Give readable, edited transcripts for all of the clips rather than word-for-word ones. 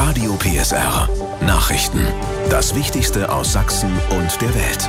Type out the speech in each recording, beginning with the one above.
Radio PSR. Nachrichten. Das Wichtigste aus Sachsen und der Welt.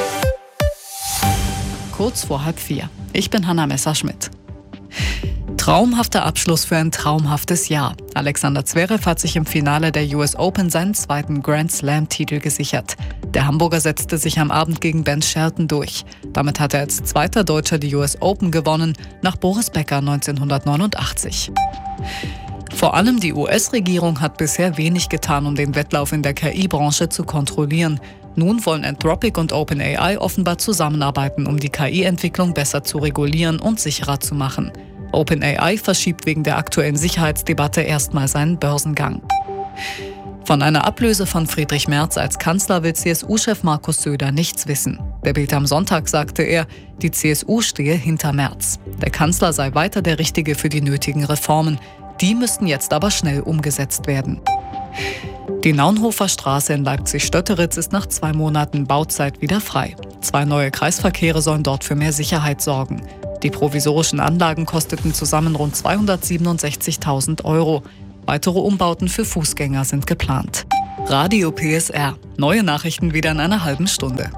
Kurz vor 3:30. Ich bin Hanna Messerschmidt. Traumhafter Abschluss für ein traumhaftes Jahr. Alexander Zverev hat sich im Finale der US Open seinen zweiten Grand Slam-Titel gesichert. Der Hamburger setzte sich am Abend gegen Ben Shelton durch. Damit hat er als zweiter Deutscher die US Open gewonnen, nach Boris Becker 1989. Vor allem die US-Regierung hat bisher wenig getan, um den Wettlauf in der KI-Branche zu kontrollieren. Nun wollen Anthropic und OpenAI offenbar zusammenarbeiten, um die KI-Entwicklung besser zu regulieren und sicherer zu machen. OpenAI verschiebt wegen der aktuellen Sicherheitsdebatte erstmal seinen Börsengang. Von einer Ablöse von Friedrich Merz als Kanzler will CSU-Chef Markus Söder nichts wissen. Der Bild am Sonntag sagte er, die CSU stehe hinter Merz. Der Kanzler sei weiter der Richtige für die nötigen Reformen. Die müssten jetzt aber schnell umgesetzt werden. Die Naunhofer Straße in Leipzig-Stötteritz ist nach 2 Monaten Bauzeit wieder frei. 2 neue Kreisverkehre sollen dort für mehr Sicherheit sorgen. Die provisorischen Anlagen kosteten zusammen rund 267.000 €. Weitere Umbauten für Fußgänger sind geplant. Radio PSR. Neue Nachrichten wieder in einer halben Stunde.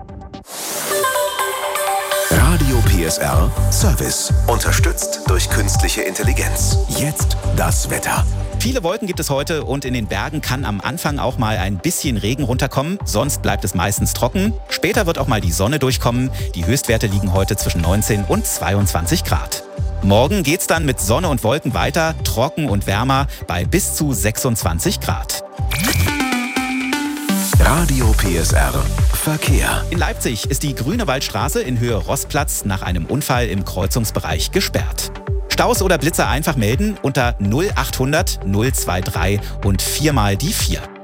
Radio PSR Service. Unterstützt durch künstliche Intelligenz. Jetzt das Wetter. Viele Wolken gibt es heute und in den Bergen kann am Anfang auch mal ein bisschen Regen runterkommen. Sonst bleibt es meistens trocken. Später wird auch mal die Sonne durchkommen. Die Höchstwerte liegen heute zwischen 19 und 22 Grad. Morgen geht's dann mit Sonne und Wolken weiter, trocken und wärmer bei bis zu 26 Grad. Radio PSR Verkehr. In Leipzig ist die Grünewaldstraße in Höhe Rossplatz nach einem Unfall im Kreuzungsbereich gesperrt. Staus oder Blitzer einfach melden unter 0800 023 und 4 mal die 4.